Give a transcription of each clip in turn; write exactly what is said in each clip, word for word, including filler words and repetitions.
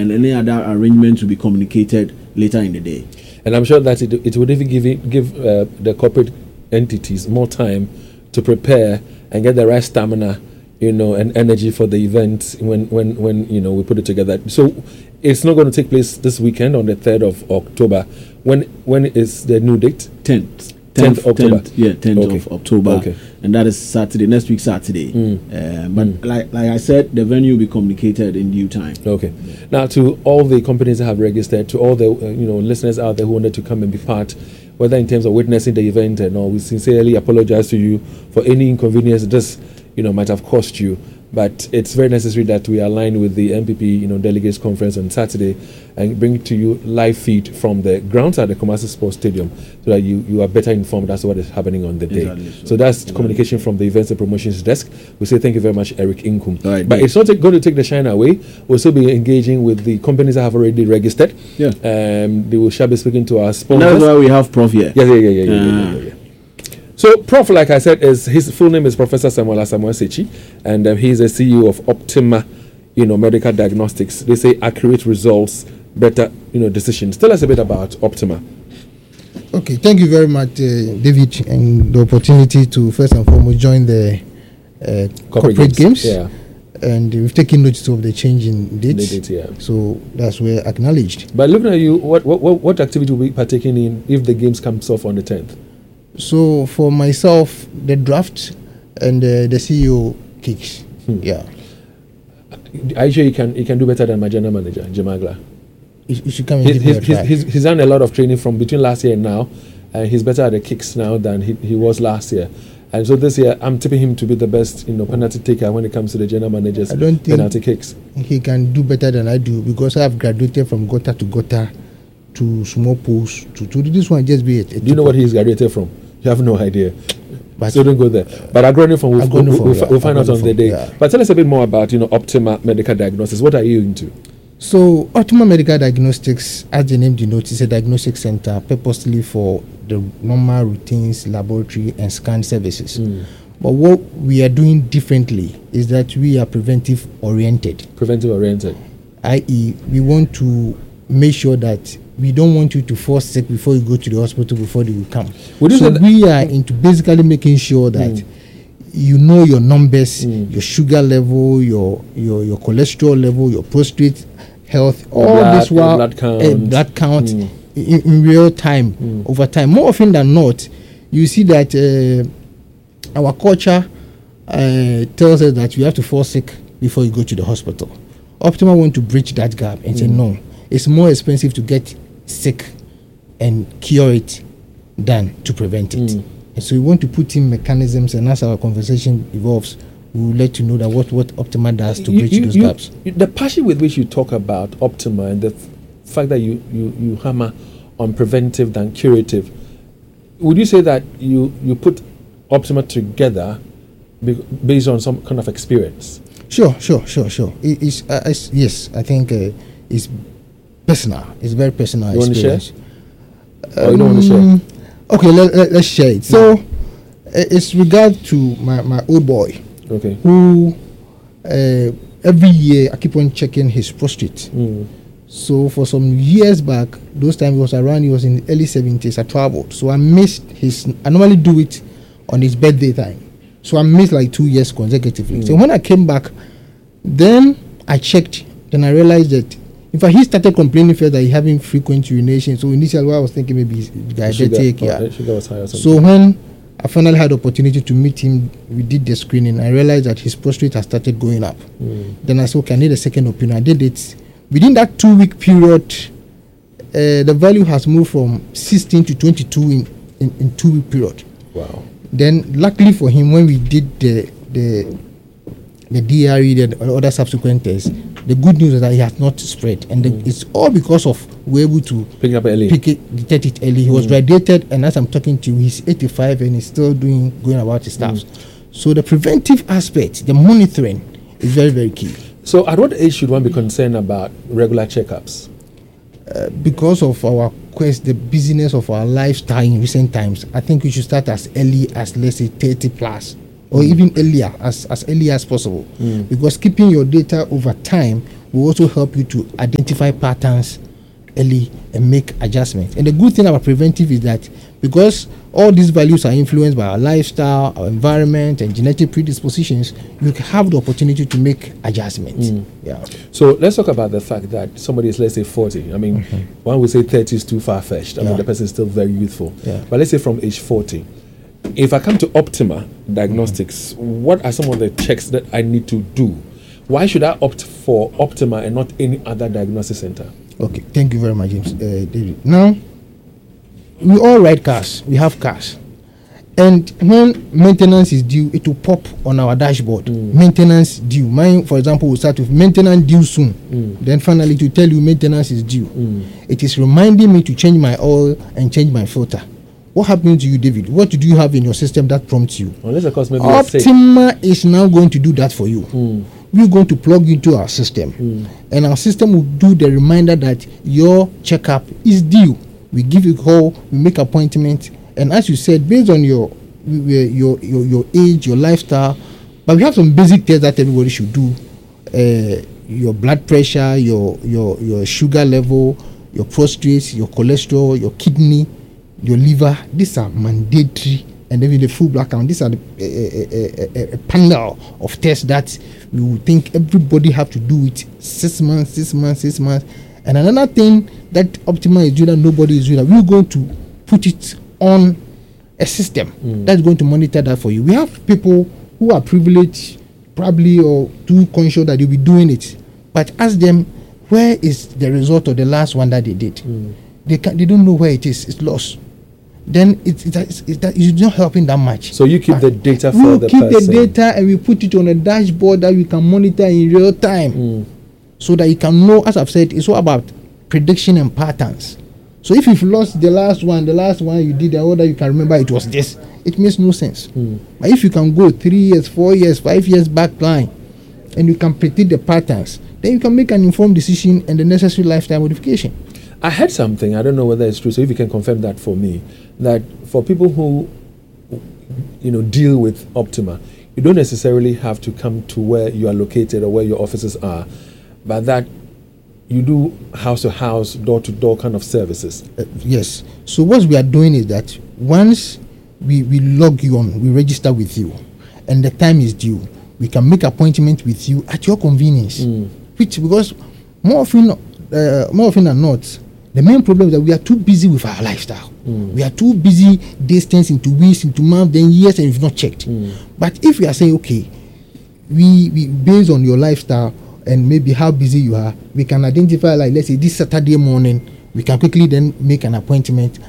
and any other arrangements will be communicated later in the day. And I'm sure that it, it would even give it, give uh, the corporate entities more time to prepare and get the right stamina, you know, and energy for the event when, when, when you know, we put it together. So it's not going to take place this weekend on the third of October. When when is the new date? tenth. tenth October. tenth, yeah, tenth Okay. of October. Okay. And that is Saturday, next week Saturday. Mm. Uh, but Mm. like like I said, the venue will be communicated in due time. Okay. Now, to all the companies that have registered, to all the uh, you know listeners out there who wanted to come and be part, whether in terms of witnessing the event and all, we sincerely apologize to you for any inconvenience this you know might have cost you. But it's very necessary that we align with the M P P, you know, Delegates Conference on Saturday and bring to you live feed from the grounds at the Kumasi Sports Stadium so that you, you are better informed as to what is happening on the day. Exactly, so. So that's Exactly. communication from the Events and Promotions Desk. We say thank you very much, Eric Inkum. All right, but yeah. it's not take- going to take the shine away. We'll still be engaging with the companies that have already registered. Yeah. Um, they will shall be speaking to our And sponsors. that's why we have Prof here. Yeah, yeah, yeah, yeah, yeah, yeah, Ah. yeah, yeah. So, Prof, like I said, is his full name is Professor Samuel Samuel Sechi, and um, he's the C E O of Optima, you know, Medical Diagnostics. They say accurate results, better, you know, decisions. Tell us a bit about Optima. Okay, thank you very much, uh, David, and the opportunity to first and foremost join the uh, corporate, games. Yeah, And we've taken notice of the change in they dates. did, yeah. So that's where acknowledged. But looking at you, what what what, what activity will be partaking in if the games comes off on the tenth? So for myself, the draft and uh, the C E O kicks. Hmm. Yeah. Are you sure you can you can do better than my general manager, Jemagla? You, you should come and He's, give me a he's, he's, try. he's, he's done a lot of training from between last year and now, and he's better at the kicks now than he, he was last year. And so this year, I'm tipping him to be the best, you know, penalty taker when it comes to the general managers I don't think penalty kicks. he can do better than I do because I have graduated from gutter to gutter to small post to, to this one just be a, a Do you know what he's graduated from? You have no idea. But So don't go there. But agronomy from we'll, Agronomy we'll, from, we'll, yeah, we'll find out on agronomy the from, day. yeah. But tell us a bit more about, you know, Optima Medical Diagnostics. What are you into? So, Optima Medical Diagnostics, as the name denotes, is a diagnostic center purposely for the normal routines, laboratory, and scan services. Mm. But what we are doing differently is that we are preventive oriented, Preventive oriented. that is, we want to make sure that we don't want you to fall sick before you go to the hospital before they will come. Would you So, say that- we are into basically making sure that Mm. you know your numbers, Mm. your sugar level, your, your, your cholesterol level, your prostate health, Your all blood- this your while blood count. eh, blood count Mm. in, in real time, Mm. over time. More often than not, you see that uh, our culture uh, tells us that you have to fall sick before you go to the hospital. Optima want to bridge that gap and say Mm. no, it's more expensive to get sick and cure it than to prevent it. Mm. And so we want to put in mechanisms, and as our conversation evolves, we will let you know that what, what Optima does to You- bridge you- those you- gaps. you- the passion with which you talk about Optima and the f- fact that you, you, you hammer on preventive than curative, would you say that you, you put Optima together be, based on some kind of experience? Sure, sure, sure, sure. It, it's, uh, it's yes, I think uh, it's personal. It's very personal You wanna share? experience. Or you don't want to share? Um, Okay, let, let, let's share it. So, uh, it's regard to my, my old boy Okay. who uh, every year I keep on checking his prostate. Mm. So for some years back, those times he was around, he was in the early seventies, I traveled. So I missed his, I normally do it on his birthday time. So I missed like two years consecutively. Mm. So when I came back, then I checked, then I realized that, in fact, he started complaining first that he having frequent urination. So initially I was thinking maybe he's diabetic, Sugar, yeah. oh, sugar was high or something. So when I finally had the opportunity to meet him, we did the screening, I realized that his prostate has started going up. Mm. Then I said, okay, I need a second opinion. I did it. Within that two-week period, uh, the value has moved from sixteen to twenty-two in, in, in two-week period. Wow. Then, luckily for him, when we did the the the D R E, the other subsequent tests, the good news is that he has not spread, and the, Mm. it's all because of we're able to Picking up early. pick it, detect it early. He was Mm. radiated, and as I'm talking to you, he's eighty-five and he's still doing going about his stuff. So the preventive aspect, the monitoring, is very very key. So at what age should one be concerned about regular checkups? Uh, because of our quest, the busyness of our lifestyle in recent times, I think we should start as early as, let's say, thirty plus, or Mm. even earlier, as, as early as possible. Mm. Because keeping your data over time will also help you to identify patterns early and make adjustments. And the good thing about preventive is that because all these values are influenced by our lifestyle, our environment, and genetic predispositions, you have the opportunity to make adjustments. Mm. Yeah. So let's talk about the fact that somebody is, let's say, forty. I mean, mm-hmm. one would say thirty is too far-fetched. I yeah. mean, the person is still very youthful. Yeah. But let's say from age forty, if I come to Optima Diagnostics, mm-hmm. what are some of the checks that I need to do? Why should I opt for Optima and not any other diagnosis center? Okay, thank you very much, James. Uh, David. Now, we all ride cars. We have cars. And when maintenance is due, it will pop on our dashboard. Mm. Maintenance due. Mine, for example, will start with maintenance due soon. Mm. Then finally to tell you maintenance is due. Mm. It is reminding me to change my oil and change my filter. What happened to you, David? What do you have in your system that prompts you? Unless, of course, maybe Optima is now going to do that for you. Mm. We're going to plug into our system. Mm. And our system will do the reminder that your checkup is due. We give you a call, we make appointment, and as you said, based on your your your, your age, your lifestyle, but we have some basic tests that everybody should do. Uh, your blood pressure, your your your sugar level, your prostate, your cholesterol, your kidney, your liver. These are mandatory, and then with the full blood count. These are the, a, a, a, a panel of tests that we would think everybody have to do it six months, six months, six months. And another thing that Optima is doing that nobody is doing, we're going to put it on a system mm. that's going to monitor that for you. We have people who are privileged, probably, or too conscious that they'll be doing it. But ask them, where is the result of the last one that they did? Mm. They can, they don't know where it is. It's lost. Then it's, it's, it's, it's, it's not helping that much. So you keep but the data for we'll the keep person. the data and we put it on a dashboard that we can monitor in real time. Mm. So that you can know, as I've said, it's all about prediction and patterns. So if you've lost the last one, the last one you did, or that you can remember it was this, it makes no sense. Mm. But if you can go three years, four years, five years back line, and you can predict the patterns, then you can make an informed decision and the necessary lifestyle modification. I heard something, I don't know whether it's true, so if you can confirm that for me, that for people who, you know, deal with Optima, you don't necessarily have to come to where you are located or where your offices are, but that you do house to house, door to door kind of services. Uh, yes. So what we are doing is that once we, we log you on, we register with you, and the time is due, we can make appointment with you at your convenience. Mm. Which, because more often, uh, more often than not, the main problem is that we are too busy with our lifestyle. Mm. We are too busy distance into weeks, into months, then years, and we've not checked. Mm. But if we are saying, okay, we, we based on your lifestyle and maybe how busy you are, we can identify, like, let's say this Saturday morning, we can quickly then make an appointment,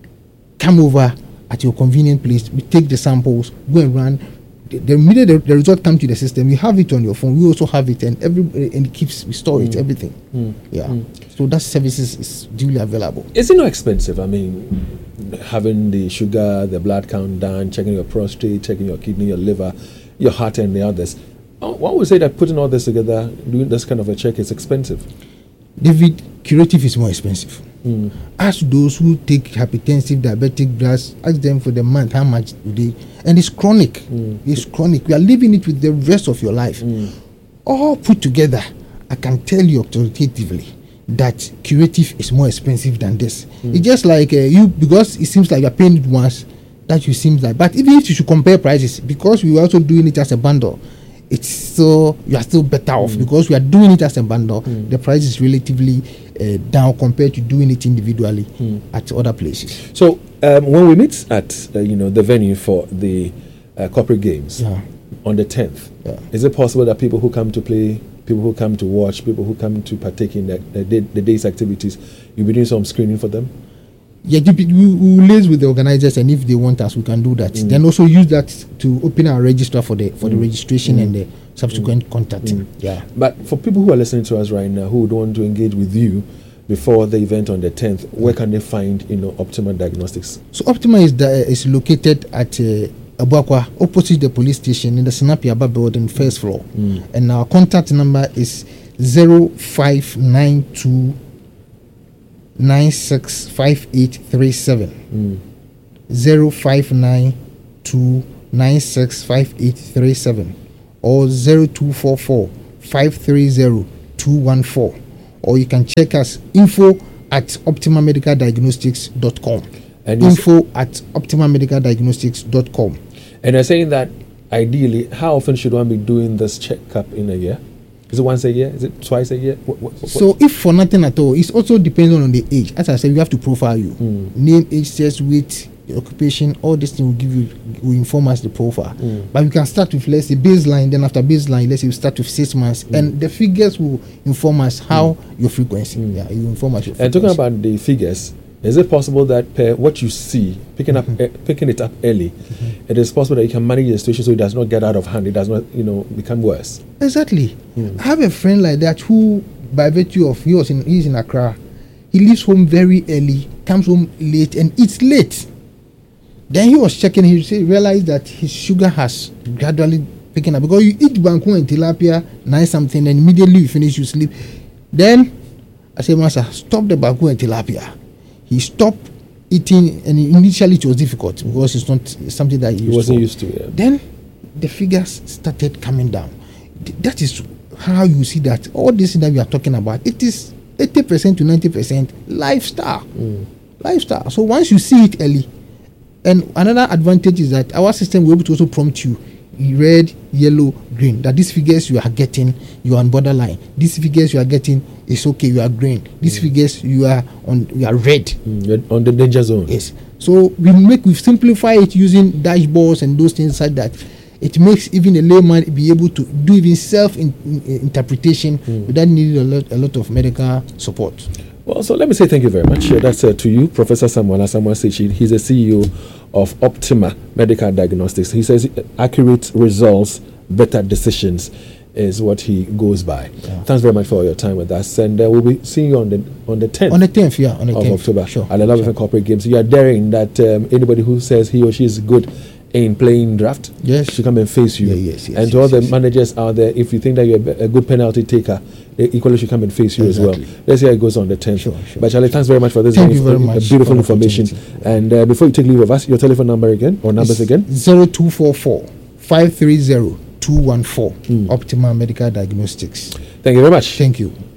come over at your convenient place, we take the samples, go and run. The, the minute the, the result comes to the system, you have it on your phone, we also have it, and every and it keeps, we store mm. it, everything. Mm. Yeah. Mm. So that services is duly available. Is it not expensive? I mean, having the sugar, the blood count done, checking your prostate, checking your kidney, your liver, your heart, and the others. One would say that putting all this together, doing this kind of a check is expensive. David, curative is more expensive. Mm. Ask those who take hypertensive, diabetic drugs, ask them for the month how much do they, and it's chronic. Mm. It's chronic. We are living it with the rest of your life. Mm. All put together, I can tell you authoritatively that curative is more expensive than this. Mm. It's just like uh, you, because it seems like you're paying it once, that you seems like, but even if you should compare prices, because we are also doing it as a bundle, it's still, you are still better off mm. because we are doing it as a bundle. Mm. The price is relatively uh, down compared to doing it individually mm. at other places. So um, when we meet at uh, you know the venue for the uh, corporate games yeah. on the tenth, yeah. is it possible that people who come to play, people who come to watch, people who come to partake in the, the, day, the day's activities, you'll be doing some screening for them? Yeah, we will liaise with the organizers, and if they want us, we can do that. Mm. Then also use that to open our register for the for mm. the registration mm. and the subsequent mm. contact. Mm. Yeah. But for people who are listening to us right now who would want to engage with you before the event on the tenth, where can they find you know Optima Diagnostics? So Optima is the, is located at uh, Abuakwa, opposite the police station in the Sinapiaba building, first floor, mm. and our contact number is zero five nine two. nine six five eight three seven mm. zero five nine two nine six five eight three seven or zero two four four five three zero two two one four, or you can check us info at optima medical diagnostics dot com. And you Info at optima medical diagnostics dot com. And you're saying that ideally, how often should one be doing this checkup in a year? Is it once a year? Is it twice a year? What, what, what? So if for nothing at all, it also depends on the age. As I said, we have to profile you. Mm. Name, age, sex, weight, occupation, all these things will give you, will inform us the profile. Mm. But we can start with, let's say, baseline. Then after baseline, let's say we start with six months, Mm. and the figures will inform us how Mm. your frequency. Mm. Yeah, it will inform us your And frequency. talking about the figures, is it possible that per what you see, picking up, uh, picking it up early, Mm-hmm. it is possible that you can manage the situation so it does not get out of hand, it does not, you know, become worse? Exactly. Mm. I have a friend like that who, by virtue of he was in, he's in Accra, he leaves home very early, comes home late, and eats late. Then he was checking, he say- realized that his sugar has gradually picking up, because you eat banku and tilapia, nice something, and immediately you finish, you sleep. Then I said, Master, stop the banku and tilapia. He stopped eating, and initially it was difficult because it's not something that he, He used wasn't for. used to it. Then the figures started coming down. Th- That is how you see that all this that we are talking about, it is eighty percent to ninety percent lifestyle. Mm. Lifestyle. So once you see it early, and another advantage is that our system will be able to also prompt you red, yellow, green. That these figures you are getting, you are on borderline. These figures you are getting is okay, you are green. These Mm. figures you are on, you are red. Mm, you're on the danger zone. Yes. So we make we simplify it using dashboards and those things like that. It makes even a layman be able to do even self in, in, interpretation Mm. without needing a lot a lot of medical support. Well, so let me say thank you very much. Uh, that's uh, to you, Professor Samuel Samuel Sechi. He's a C E O of Optima Medical Diagnostics. He says uh, accurate results, better decisions is what he goes by. Yeah. Thanks very much for your time with us, and uh, we'll be seeing you on the on the tenth On the tenth, yeah, on the of tenth. October Sure. at the Love sure. and Corporate Games. You are daring that um, anybody who says he or she is good in playing draft Yes. should come and face you. Yeah, yes, yes, and to yes, all the yes. managers out there, if you think that you're a be- a good penalty taker, they equally should come and face you as well. Exactly. Let's see how it goes on the tenth. Sure, sure, but Charlie, thanks very much for this Thank very you very inf- much uh, beautiful for the information. opportunity. And uh, before you take leave of us, your telephone number again, or numbers again? Zero two four four five three zero two one four. Mm. Optima Medical Diagnostics. Thank you very much. Thank you.